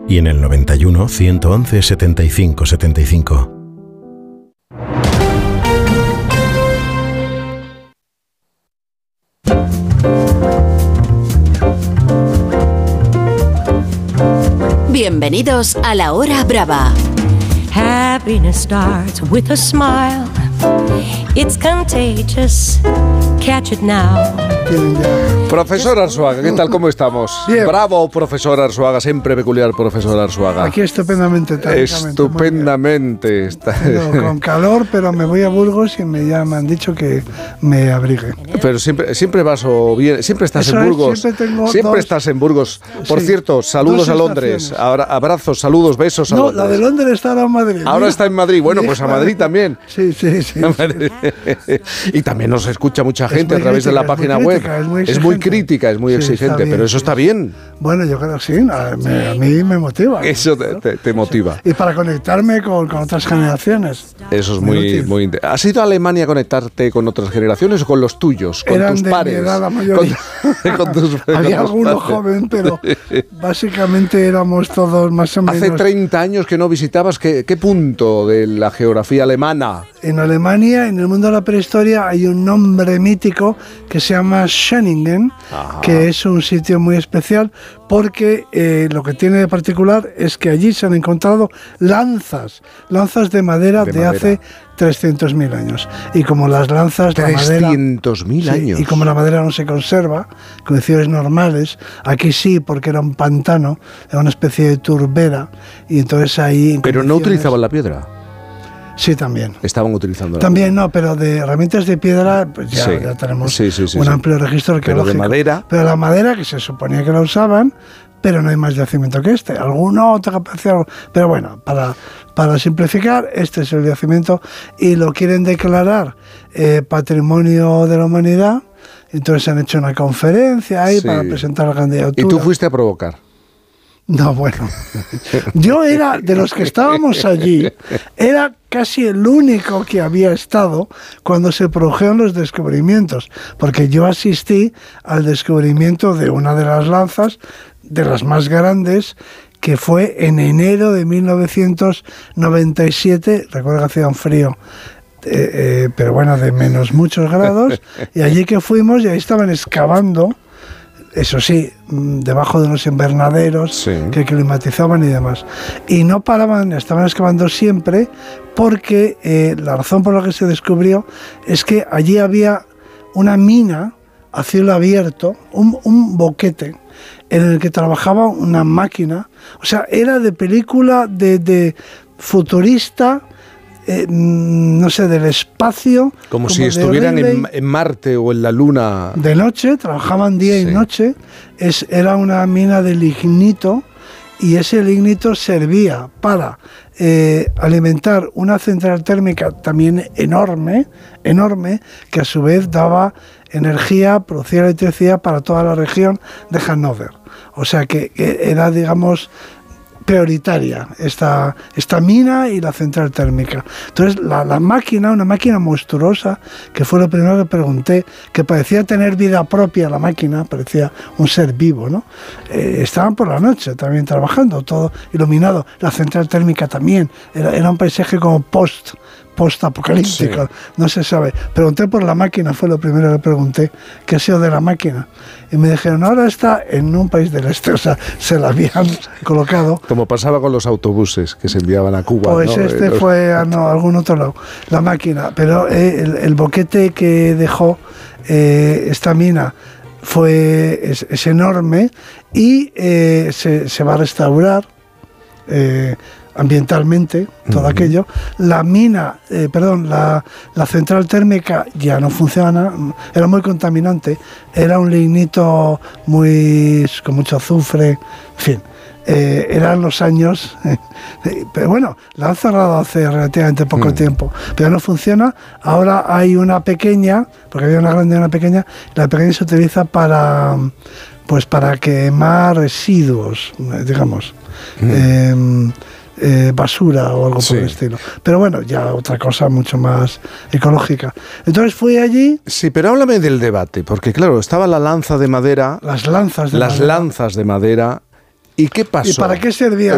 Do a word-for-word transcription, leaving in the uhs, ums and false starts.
y en el noventa y uno, ciento once, setenta y cinco setenta y cinco. Bienvenidos a La Hora Brava. Happiness starts with a smile. It's contagious. Catch it now. Profesor Arzuaga, ¿qué tal? ¿Cómo estamos? Bien. Bravo, profesor Arzuaga, siempre peculiar, profesor Arzuaga. Aquí estupendamente. Estupendamente. Está. No, con calor, pero me voy a Burgos y me, ya me han dicho que me abrigue. Pero siempre, siempre vas o bien, siempre estás Eso en es, Burgos. siempre tengo siempre dos- estás en Burgos. Por Sí, cierto, saludos dos a Londres. estaciones. Abra- abrazos, saludos, besos a No, Londres. la de Londres está ahora en Madrid. Ahora Mira. está en Madrid. Bueno, Sí, pues a claro. Madrid también. Sí, sí, sí. Y también nos escucha mucha Es gente muy a través de la crítica, es muy página web. crítica, es muy Es muy exigente. crítica, es muy Sí, está exigente, bien, pero eso sí, está sí. bien. Bueno, yo creo que sí. A, me- a mí me motiva. Eso te, te- te motiva. Y para conectarme con, con otras generaciones. Eso es Muy muy, útil. muy inte- ¿Has ido a Alemania a conectarte con otras generaciones o con los tuyos, con Eran tus de pares? mi edad la mayoría. Con, con tus, con Había tus alguno pares. joven, pero básicamente éramos todos más o menos. Hace treinta años que no visitabas, ¿qué, qué punto de la geografía alemana? En Alemania, en el mundo de la prehistoria, hay un nombre mítico que se llama Schöningen, Ajá. que es un sitio muy especial porque eh, lo que tiene de particular es que allí se han encontrado lanzas, lanzas de madera De de, madera. hace trescientos mil años. Y como las lanzas, la madera... trescientos mil Sí, años. y como la madera no se conserva, condiciones normales, aquí sí, porque era un pantano, era una especie de turbera, y entonces ahí... en Pero no condiciones- utilizaban la piedra, Sí, también. estaban utilizando la También no, pero de herramientas de piedra pues ya, Sí. ya tenemos Sí, sí, sí, un sí. amplio registro Pero de arqueológico. madera- Pero la madera, que se suponía que la usaban, pero no hay más yacimiento que este. Alguno otro que aparece algo. Pero bueno, para, para simplificar, este es el yacimiento y lo quieren declarar eh, Patrimonio de la Humanidad. Entonces han hecho una conferencia ahí Sí. para presentar la candidatura. Y tú fuiste a provocar. No, bueno. Yo era, de los que estábamos allí, era casi el único que había estado cuando se produjeron los descubrimientos, porque yo asistí al descubrimiento de una de las lanzas, de las más grandes, que fue en enero de mil novecientos noventa y siete, recuerdo que hacía un frío, eh, eh, pero bueno, de menos muchos grados, y allí que fuimos, y ahí estaban excavando, eso sí, mm, debajo de unos invernaderos Sí. que climatizaban y demás. Y no paraban, estaban excavando siempre porque eh, la razón por la que se descubrió es que allí había una mina a cielo abierto, un, un boquete en el que trabajaba una máquina. O sea, era de película de, de futurista, eh, mm, no sé, del espacio. Como, si de estuvieran en, Ridley. en Marte o en la Luna. De noche, trabajaban día Sí. y noche. Es, era una mina de lignito y ese lignito servía para eh, alimentar una central térmica también enorme, enorme, que a su vez daba energía, producía electricidad para toda la región de Hannover. O sea que, que era, digamos, prioritaria esta, esta mina y la central térmica. Entonces la, la máquina, una máquina monstruosa, que fue lo primero que pregunté, que parecía tener vida propia la máquina, parecía un ser vivo, ¿no? Eh, estaban por la noche también trabajando, todo iluminado. La central térmica también, era, era un paisaje como post post-apocalíptico, Sí. no se sabe. Pregunté por la máquina, fue lo primero que pregunté, ¿qué ha sido de la máquina? Y me dijeron, ahora está en un país del este, o sea, se la habían colocado. Como pasaba con los autobuses que se enviaban a Cuba. Pues ¿no? este Eh, los- fue a no, algún otro lado, la máquina. Pero eh, el, el boquete que dejó eh, esta mina fue, es, es enorme y eh, se, se va a restaurar eh, ambientalmente todo Ujú. aquello. La mina, eh, perdón, la, la central térmica ya no funciona, era muy contaminante, era un lignito muy con mucho azufre, en fin. Eh, eran los años, eh, pero bueno, la han cerrado hace relativamente poco Mm. tiempo, pero no funciona. Ahora hay una pequeña, porque había una grande y una pequeña, la pequeña se utiliza para, pues para quemar residuos, eh, digamos, Mm. eh, eh, basura o algo Sí. por el estilo. Pero bueno, ya otra cosa mucho más ecológica. Entonces fui allí, Sí, pero háblame del debate, porque claro, estaba la lanza de madera, las lanzas de las madera. lanzas de madera, ¿y qué pasó? ¿Y para qué servía?